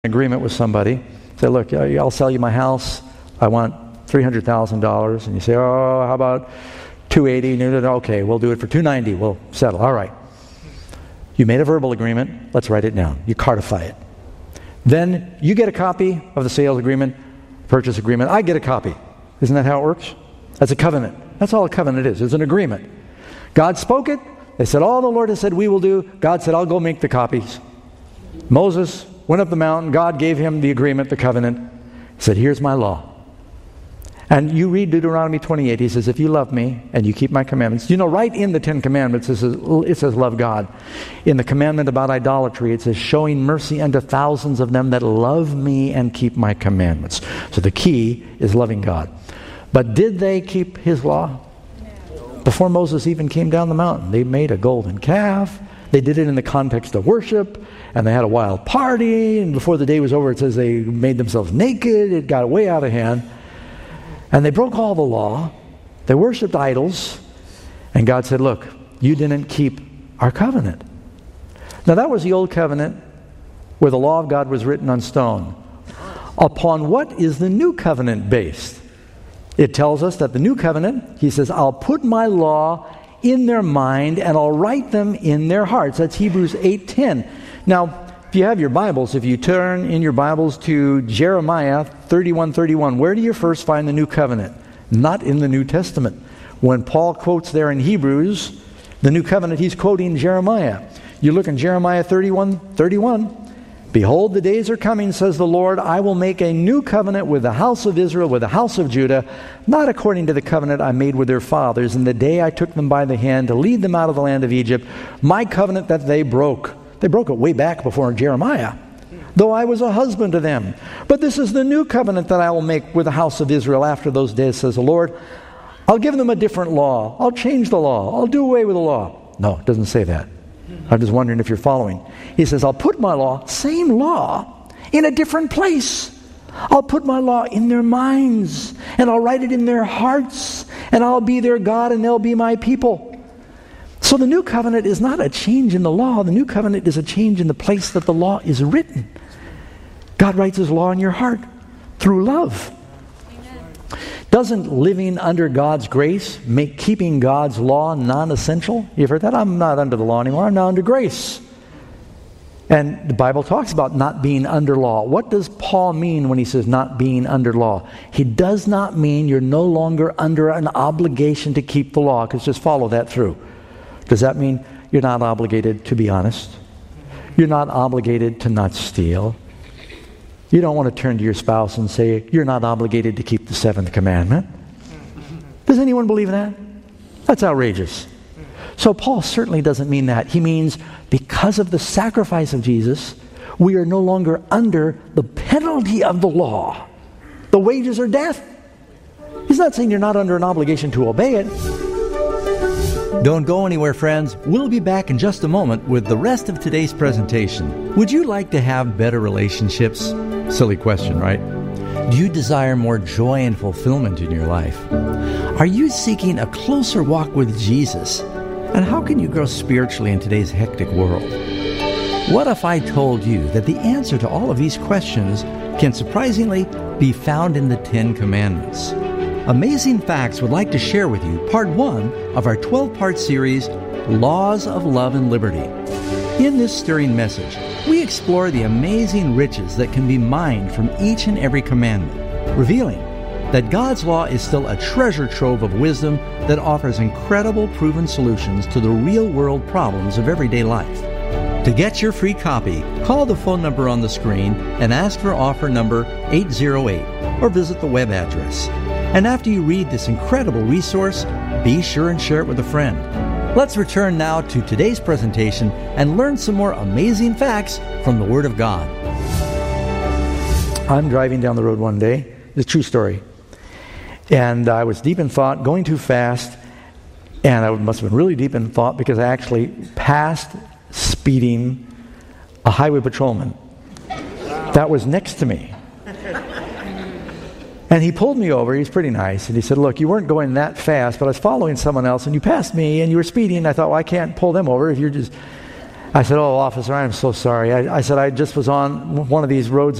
agreement with somebody. Say, look, I'll sell you my house. I want $300,000. And you say, oh, how about $280,000? Okay, we'll do it for $290,000. We'll settle. All right. You made a verbal agreement. Let's write it down. You codify it. Then you get a copy of the sales agreement, purchase agreement. I get a copy. Isn't that how it works? That's a covenant. That's all a covenant is. It's an agreement. God spoke it. They said, all the Lord has said we will do. God said, I'll go make the copies. Moses went up the mountain. God gave him the agreement, the covenant. He said, here's my law. And you read Deuteronomy 28. He says, if you love me and you keep my commandments. You know, right in the Ten Commandments, it says love God. In the commandment about idolatry, it says, showing mercy unto thousands of them that love me and keep my commandments. So the key is loving God. But did they keep his law? Before Moses even came down the mountain, they made a golden calf. They did it in the context of worship, and they had a wild party, and before the day was over, it says they made themselves naked. It got way out of hand. And they broke all the law. They worshipped idols. And God said, look, you didn't keep our covenant. Now that was the old covenant where the law of God was written on stone. Upon what is the new covenant based? It tells us that the new covenant, he says, I'll put my law in their mind and I'll write them in their hearts. That's Hebrews 8:10. Now, if you have your Bibles, if you turn in your Bibles to Jeremiah 31:31, where do you first find the new covenant? Not in the New Testament. When Paul quotes there in Hebrews, the new covenant, he's quoting Jeremiah. You look in Jeremiah 31:31. Behold, the days are coming, says the Lord, I will make a new covenant with the house of Israel, with the house of Judah, not according to the covenant I made with their fathers in the day I took them by the hand to lead them out of the land of Egypt, my covenant that they broke. They broke it way back before Jeremiah, though I was a husband to them. But this is the new covenant that I will make with the house of Israel after those days, says the Lord. I'll give them a different law. I'll change the law. I'll do away with the law. No, it doesn't say that. I'm just wondering if you're following. He says, I'll put my law, same law, in a different place. I'll put my law in their minds, and I'll write it in their hearts, and I'll be their God, and they'll be my people. So the new covenant is not a change in the law. The new covenant is a change in the place that the law is written. God writes his law in your heart through love. Amen. Doesn't living under God's grace make keeping God's law non-essential? You've heard that? I'm not under the law anymore. I'm now under grace. And the Bible talks about not being under law. What does Paul mean when he says not being under law? He does not mean you're no longer under an obligation to keep the law, because just follow that through. Does that mean you're not obligated to be honest? You're not obligated to not steal? You don't want to turn to your spouse and say, you're not obligated to keep the seventh commandment? Does anyone believe in that? That's outrageous. So Paul certainly doesn't mean that. He means because of the sacrifice of Jesus, we are no longer under the penalty of the law. The wages are death. He's not saying you're not under an obligation to obey it. Don't go anywhere, friends. We'll be back in just a moment with the rest of today's presentation. Would you like to have better relationships? Silly question, right? Do you desire more joy and fulfillment in your life? Are you seeking a closer walk with Jesus? And how can you grow spiritually in today's hectic world? What if I told you that the answer to all of these questions can surprisingly be found in the Ten Commandments? Amazing Facts would like to share with you part 1 of our 12-part series, Laws of Love and Liberty. In this stirring message, we explore the amazing riches that can be mined from each and every commandment, revealing that God's law is still a treasure trove of wisdom that offers incredible proven solutions to the real-world problems of everyday life. To get your free copy, call the phone number on the screen and ask for offer number 808 or visit the web address. And after you read this incredible resource, be sure and share it with a friend. Let's return now to today's presentation and learn some more amazing facts from the Word of God. I'm driving down the road one day. It's a true story. And I was deep in thought, going too fast. And I must have been really deep in thought because I actually passed speeding a highway patrolman that was next to me. And he pulled me over. He's pretty nice. And he said, look, you weren't going that fast, but I was following someone else, and you passed me, and you were speeding. And I thought, well, I can't pull them over if you're just... I said, "Oh, officer, I am so sorry." I said, "I just was on one of these roads